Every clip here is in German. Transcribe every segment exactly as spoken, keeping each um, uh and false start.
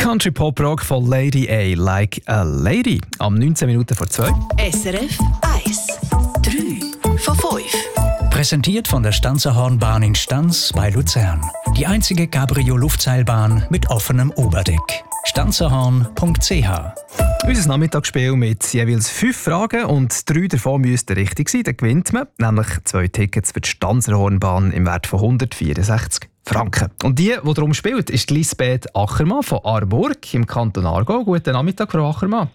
Country Pop Rock von Lady A, Like a Lady. Am neunzehn Minuten vor zwei. S R F eins. drei von fünf. Präsentiert von der Stanzerhornbahn in Stanz bei Luzern. Die einzige Cabrio-Luftseilbahn mit offenem Oberdeck. stanzerhorn punkt c h. Unser Nachmittagsspiel mit jeweils fünf Fragen und drei davon müssten richtig sein. Dann gewinnt man nämlich zwei Tickets für die Stanzerhornbahn im Wert von hundertvierundsechzig Franken. Und die, die darum spielt, ist Lisbeth Achermann von Aarburg im Kanton Aargau. Guten Nachmittag, Frau Achermann.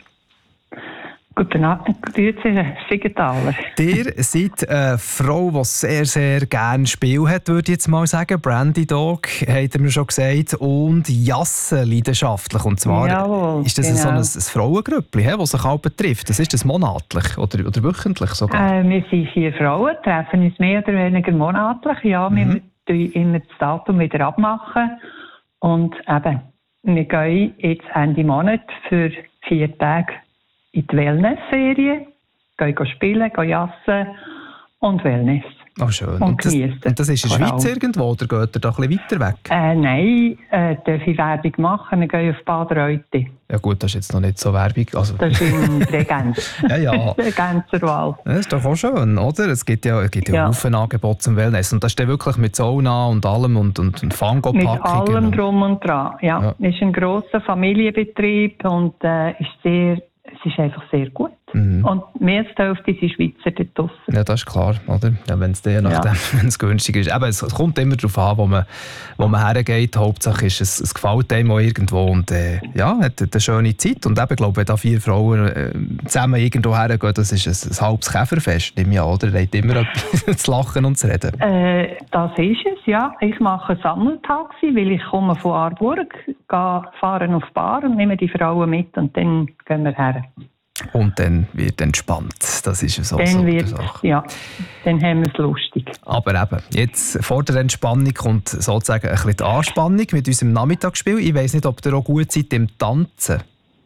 Guten Abend, grüezi, Siegenthaler. Ihr seid eine Frau, die sehr, sehr gerne Spiel hat, würde ich jetzt mal sagen. Brandy Dog, hat er mir schon gesagt. Und Jassen leidenschaftlich. Und zwar Jawohl, ist das genau. so ein, ein Frauengrüppli, das sich auch betrifft. Das ist das monatlich oder, oder wöchentlich sogar? Äh, wir sind vier Frauen, treffen uns mehr oder weniger monatlich. Ja, Mhm. wir müssen immer das Datum wieder abmachen. Und eben, wir gehen jetzt Ende Monat für vier Tage in die Wellness-Serie, gehen spielen, gehen jassen und Wellness. Oh, schön. Und, Und das, geniessen. und das ist in der Vor Schweiz allem. irgendwo oder geht ihr da ein bisschen weiter weg? Äh, nein, äh, darf ich Werbung machen? Wir gehen auf Bad Reutte. Ja gut, das ist jetzt noch nicht so Werbung. Also, Das ist in Bregenz. ja, ja. Bregenzerwald. Das ist doch auch schön, oder? Es gibt ja, es gibt ja, Ja. Haufen Angebote zum Wellness. Und das ist dann wirklich mit Sauna und allem und, und, und Mit Fango-Packungen. allem drum und dran. Ja, Ja. es ist ein grosser Familienbetrieb und äh, ist sehr, es ist einfach sehr gut. Mhm. Und mehr als die Hälfte sind Schweizer dort draussen. Ja, das ist klar, oder? Ja, wenn es je nachdem, wenn es günstig ist. Aber es, es kommt immer darauf an, wo man, wo man hergeht. Hauptsache ist, es, es gefällt einem auch irgendwo und äh, ja, hat eine schöne Zeit. Und eben, ich glaube, wenn da vier Frauen äh, zusammen irgendwo hergehen, das ist ein, ein halbes Käferfest, nehme ich an, oder? Ihr habt immer etwas zu lachen und zu reden. Äh, das ist es, ja. Ich mache einen Sammeltaxi, weil ich komme von Aarburg, gehe, fahre auf die Bar und nehme die Frauen mit und dann gehen wir her. Und dann wird entspannt. Das ist so, Dann so die wird, Sache. ja, dann haben wir es lustig. Aber eben, jetzt vor der Entspannung kommt sozusagen ein bisschen die Anspannung mit unserem Nachmittagsspiel. Ich weiss nicht, ob ihr auch gut seid im Tanzen.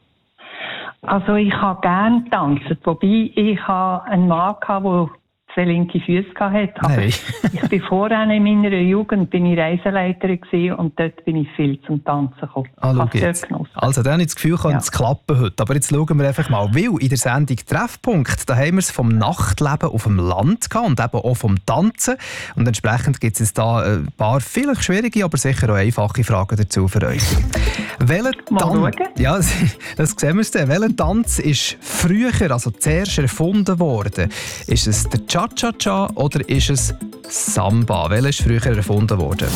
Also ich habe gerne getanzt, wobei ich habe einen Mann hatte, der zwei linke Füße hatte. Aber Nein. ich bin vorher in meiner Jugend bin ich Reiseleiterin gewesen und dort bin ich viel zum Tanzen gekommen. Ah, Ich schau habe es jetzt. dort genossen. Also dann habe ich das Gefühl, könnte es klappen heute. Aber jetzt schauen wir einfach mal. Weil in der Sendung Treffpunkt, da haben wir es vom Nachtleben auf dem Land gehabt und eben auch vom Tanzen. Und entsprechend gibt es da ein paar vielleicht schwierige, aber sicher auch einfache Fragen dazu für euch. Welcher Mal Tan- schauen. Ja, das sehen wir dann. Welcher Tanz ist früher, also zuerst erfunden worden? Ist es der Cha-Cha-Cha oder ist es Samba? Welcher ist früher erfunden worden?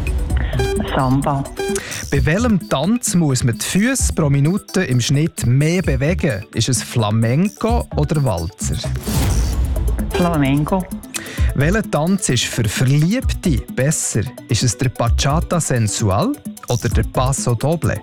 Samba. Bei welchem Tanz muss man die Füße pro Minute im Schnitt mehr bewegen? Ist es Flamenco oder Walzer? Flamenco. Welcher Tanz ist für Verliebte besser? Ist es der Bachata Sensual oder der Paso Doble?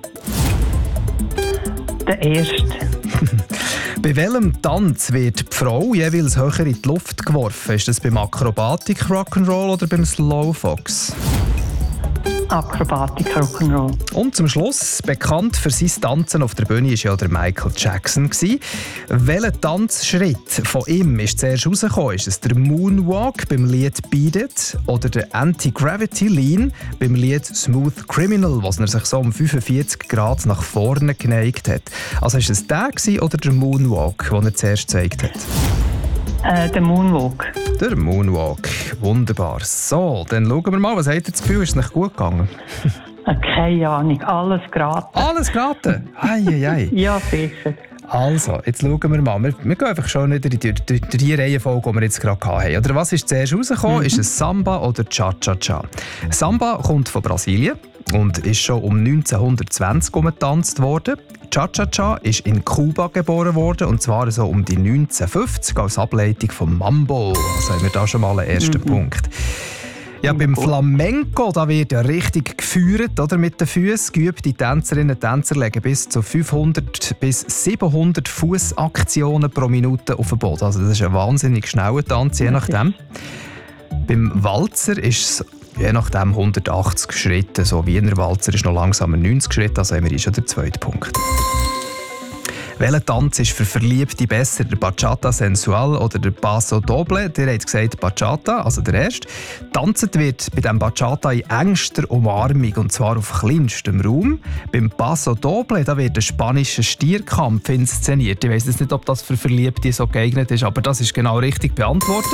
Der erste. Bei welchem Tanz wird die Frau jeweils höher in die Luft geworfen? Ist das beim Akrobatik Rock'n'Roll oder beim Slowfox? Akrobatik, Rock'n'Roll. Und zum Schluss, bekannt für sein Tanzen auf der Bühne war ja der Michael Jackson. Welcher Tanzschritt von ihm ist zuerst rausgekommen? Ist es der Moonwalk beim Lied «Beat It» oder der Anti-Gravity Lean beim Lied «Smooth Criminal», was er sich so um fünfundvierzig Grad nach vorne geneigt hat? Also ist es der oder der Moonwalk, den er zuerst gezeigt hat? Äh, der Moonwalk. Der Moonwalk. Wunderbar. So, dann schauen wir mal, was habt ihr das Gefühl, ist es nicht gut gegangen? Äh, keine Ahnung, alles geraten. Alles geraten? Ei, ei, ei. Ja, sicher. Also, jetzt schauen wir mal. Wir, wir gehen einfach schon wieder in die, die, die, die Reihenfolge, die wir jetzt gerade hatten. Oder was ist zuerst rausgekommen? Mhm. Ist es Samba oder Cha-Cha-Cha? Samba kommt von Brasilien und ist schon um neunzehnhundertzwanzig getanzt worden. Cha-Cha-Cha ist in Kuba geboren worden, und zwar so um die neunzehnhundertfünfzig als Ableitung vom Mambo. Also haben wir da schon mal einen ersten mhm. Punkt. Ja, beim Flamenco da wird ja richtig geführt, oder, mit den Füßen. Geübte Tänzerinnen und Tänzer legen bis zu fünfhundert bis siebenhundert Fußaktionen pro Minute auf den Boden. Also das ist ein wahnsinnig schneller Tanz, je nachdem. Beim Walzer ist es je nachdem hundertachtzig Schritte. So Wiener Walzer ist noch langsamer neunzig Schritte, also haben wir schon den zweiten Punkt. Welcher Tanz ist für Verliebte besser, der Bachata Sensual oder der Paso Doble? Der hat gesagt Bachata, also der erste. Tanzt wird bei dem Bachata in engster Umarmung und zwar auf kleinstem Raum. Beim Paso Doble da wird ein spanischer Stierkampf inszeniert. Ich weiss jetzt nicht, ob das für Verliebte so geeignet ist, aber das ist genau richtig beantwortet.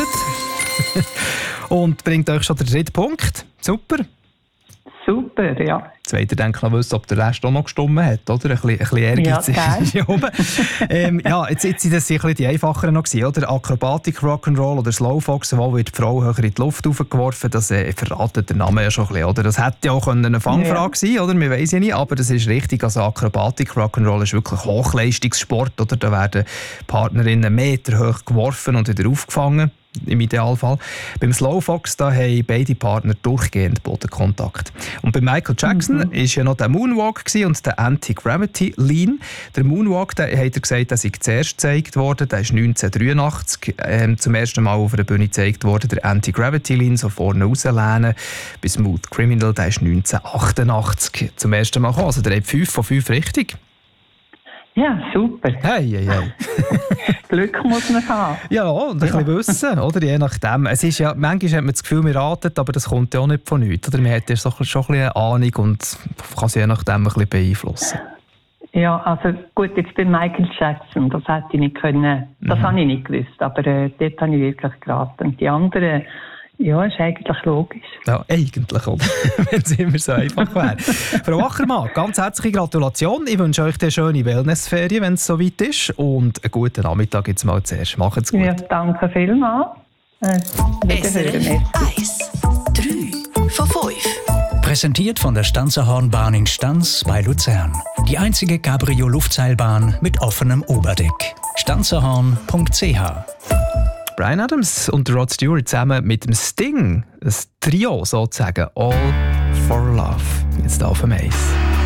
Und bringt euch schon den dritten Punkt. Super. Super, ja. Jetzt wollt ihr denken, noch wissen, ob der Rest auch noch gestimmt hat, oder? Ein bisschen, ein bisschen Ehrgeiz ja, ist hier oben. ähm, ja, jetzt, jetzt sind das ein bisschen die einfacheren noch gewesen, oder? Akrobatik, Rock'n'Roll oder Slowfox, wo wird die Frau höher in die Luft aufgeworfen, das äh, verratet der Name ja schon ein bisschen, oder? Das hätte ja auch eine Fangfrage sein, oder? Wir weiss ja nicht, aber das ist richtig. Also Akrobatik, Rock'n'Roll ist wirklich Hochleistungssport, oder? Da werden Partnerinnen Meter hoch geworfen und wieder aufgefangen. Im Idealfall. Beim Slowfox da haben beide Partner durchgehend Bodenkontakt. Und bei Michael Jackson war mhm. ja noch der Moonwalk und der Anti-Gravity Lean. Der Moonwalk, der hat er gesagt, der sei zuerst gezeigt worden. Der ist neunzehnhundertdreiundachtzig ähm, zum ersten Mal auf einer Bühne gezeigt worden. Der Anti-Gravity Lean, so vorne rauslehnen. Bei Smooth Criminal, der ist neunzehnhundertachtundachtzig zum ersten Mal gekommen. Also der hat fünf von fünf richtig. Ja, super. Hey, hey, hey. Glück muss man haben. Ja, und ein ja. bisschen wissen, oder? Je nachdem. Es ist ja, manchmal hat man das Gefühl, wir raten, aber das kommt ja auch nicht von nichts. Oder? Man hat ja so, schon ein bisschen eine Ahnung und kann sie je nachdem ein bisschen beeinflussen. Ja, also gut, jetzt bei Michael Jackson, das hätte ich nicht können, das mhm. habe ich nicht gewusst, aber äh, dort habe ich wirklich geraten. Und die anderen, ja, ist eigentlich logisch. Ja, eigentlich, oder? Wenn es immer so einfach wäre. Frau Achermann, ganz herzliche Gratulation. Ich wünsche euch eine schöne Wellnessferien, wenn es soweit ist. Und einen guten Nachmittag jetzt mal zuerst. Macht's gut. Ja, danke vielmals. Äh, S R F eins, drei von fünf. Präsentiert von der Stanzerhornbahn in Stans bei Luzern. Die einzige Cabrio-Luftseilbahn mit offenem Oberdeck. stanzerhorn punkt c h. Bryan Adams und Rod Stewart zusammen mit dem Sting. Ein Trio sozusagen. All for Love. Jetzt auf dem Eis.